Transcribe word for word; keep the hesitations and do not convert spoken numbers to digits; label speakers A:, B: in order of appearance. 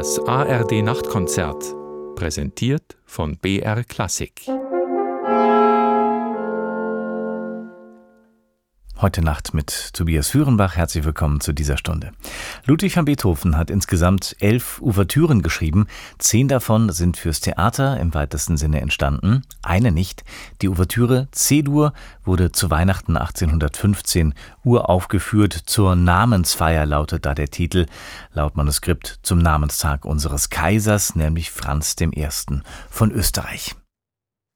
A: Das A R D-Nachtkonzert, präsentiert von B R Klassik.
B: Heute Nacht mit Tobias Führenbach. Herzlich willkommen zu dieser Stunde. Ludwig van Beethoven hat insgesamt elf Ouvertüren geschrieben. Zehn davon sind fürs Theater im weitesten Sinne entstanden. Eine nicht. Die Ouvertüre C-Dur wurde zu Weihnachten achtzehnhundertfünfzehn uraufgeführt. Zur Namensfeier lautet da der Titel, laut Manuskript zum Namenstag unseres Kaisers, nämlich Franz der Erste von Österreich.